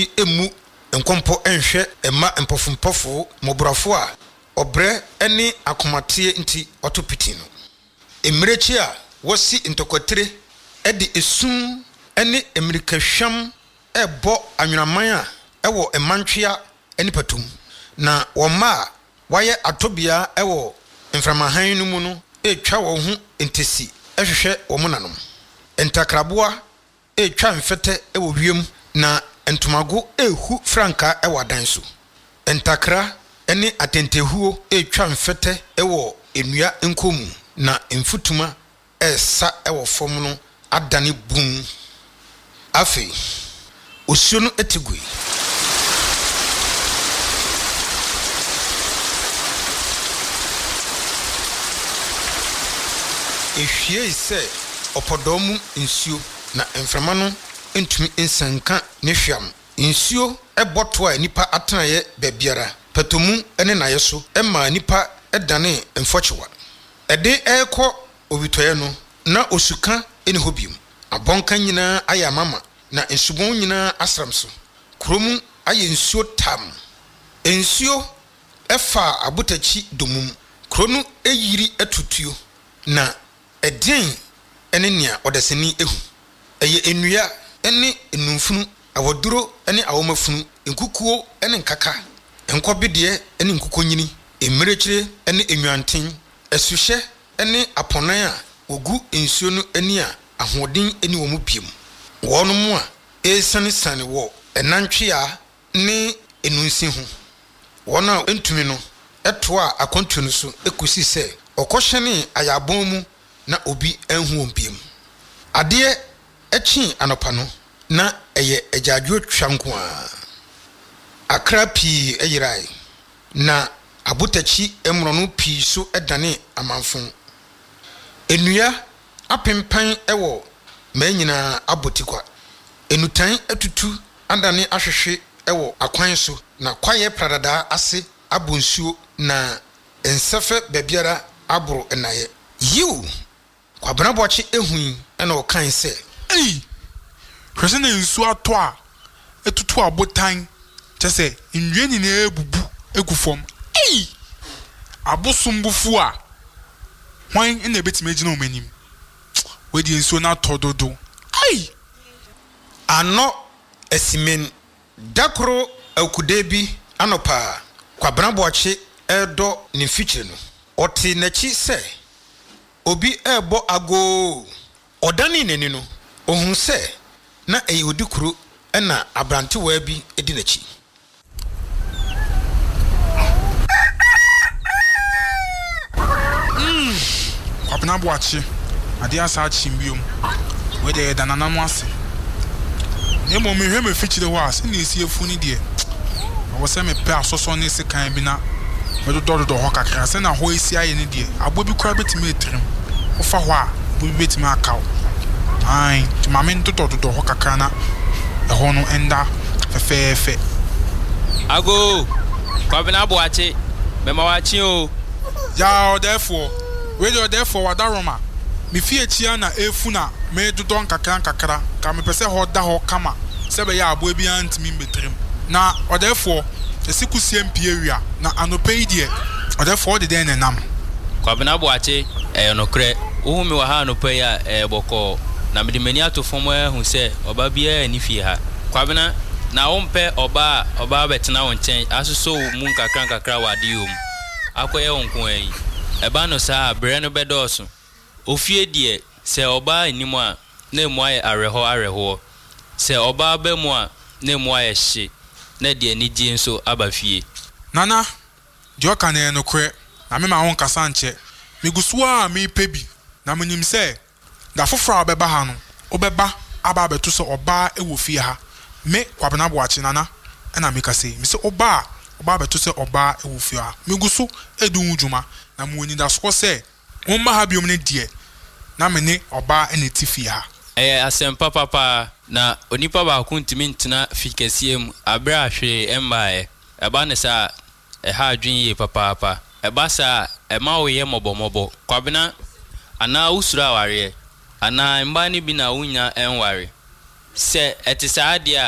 ontimi emu enkompo enhwe ema empofumpofo mobrafo a obre ene akomate nti otopiti no emrechi a wosi ntokotre edi esun ene emirikahwam ebo anwunaman a ewo emantwea eni patum na woma waye atobia ewo mframahan no mu no etwa wo ho entesi ehwehwe wo munanom entakraboa etwa mfete ewo wiem na entomago ehu franka ewo adan so entakra ene atentehuo etwa mfete ewo enua enkomu na mfutuma esa ewo fom no adane bum afi osuo no etigui ehwie ise opodomu nsuo na mframa no entumi ensanka ne hwam nsuo eboto a nipa atenaye babiara patomu ene naye so ema nipa edane mfochewa ede ekọ obitoye no na osuka ene hobium abonka nyina aya mama na nsubon nyina asramso kromu aye nsuo tam nsuo efa abotachi domum kronu eyiri atutuo na edin ene nia odaseni ehu eye enua ene enumfunu awoduro ene awomafunu enkukuo ene nkaka enkobede ene nkukonyini emerechire ene enwanten esuhye ene aponan a ogu nsuo no ani a ahoden eni wo mu biem wono mu a esane sane wo enantwea ne enunsi ho wona entumi no eto a akontu no so ekusi se okohye ayabon mu na obi enhu ombiem ade echi anopa no na eye ejadwo twanko a akrapi eyirai na abutachi emro no pi so edane amanfon enua apempan ewo manyina abotikwa enutan atutu andane ahwehwe ewo akwan so na kwaye pradada ase abonsuo na ensefe babiara abro enaye yiu kwabana boachi ehui ena okan se hwese na nsuo ato a etutu abotan kyese nwie ni na ebubu egufom abosumbufu a hwan ena ebetime agina omanim wedi nsuo na tododo ano esimen dakro akudebi anopa kwabana boachi edo ni fichire no oti nachi se obi ebo ago odani neni no ohun se na eyodikuru ena abrante wa bi edi nachi kwabana boachi ade asa chimbiom we de danana mo ase nemo me hweme fichire ho ase na esi efuni de wo se me pe asoso ne se kan bi na me dododo ho kakra se na ho esi aye ne de abo bi kwa betime etrim wo fa ho a bo bi betime akaw ai ti mame dododo ho kakra na ho no enda fefefe ago kwabena boachi me ma wachi o ya therefore we do therefore wadaroma me fie chia na efuna me dodon kakra ka me pese ho da ho kama sebe ya abo bi antimi betrim na therefore esikusie mpiewia na anope die therefore de den enam kwabena boachi enokre wo mi wa ha anope ya boko na me de mani atofom hu se oba bia ni fie ha kwabena na wompe oba betena won chen asuso mu kakra wadiom akoye wonko yi eba no sa bre no bedoso ofie die se oba animu a na emu aye areho se oba ba mu a na emu aye hye na de ani gye nso aba fie nana de oka na enokre na me ma won kasa nche migusu a me pebi na munim se da foforo obeba ha no obeba aba beto so oba ewo fie ha me kwabena boachi nana na me kase me se oba beto se oba ewo fie ha migusu edu wudwuma na muoni da so se won ha biom ne die na me ne oba ene tifie ha asempa papa na onipa ba ku ntimi ntena fikasiem abra hwe embae eba ne sa ha adwen ye papa eba sa ema wo ye mobomobo kwabena ana usura ware ana mba ni bi na wunya enware se etisa ade a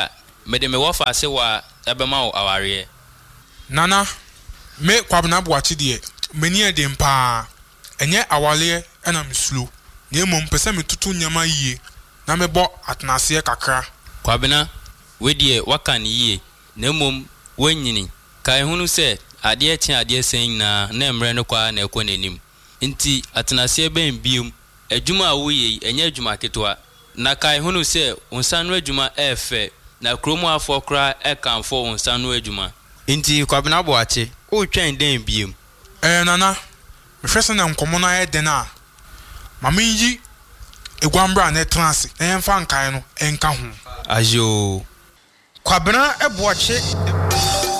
mede me wofa ase wa ebema wo aware nana me kwabena boachi de meni e dem pa enye awale na meslo na emom pese metutu nyama yie na mebo atnase kakra kwabena we die waka ne yie na emom wanyini kai hunu se ade tie ade sen na emre no kwa na ekọ nanim nti atnase ben biom adwuma wo ye enye adwuma ketwa na kai hunu se unsanu adwuma efe na kromu afọ kra ekanfo unsanu adwuma nti kwabena boachi o twen den biom nana mehwese na nkomo na ye den a mama yi egwambra na trance na yemfa nkan no enka ho ajo kwabena eboache